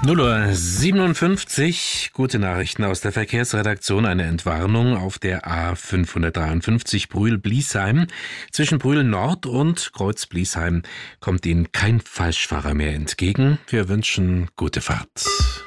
0:57 Uhr, gute Nachrichten aus der Verkehrsredaktion. Eine Entwarnung auf der A553 Brühl-Bliesheim. Zwischen Brühl Nord und Kreuz-Bliesheim kommt Ihnen kein Falschfahrer mehr entgegen. Wir wünschen gute Fahrt.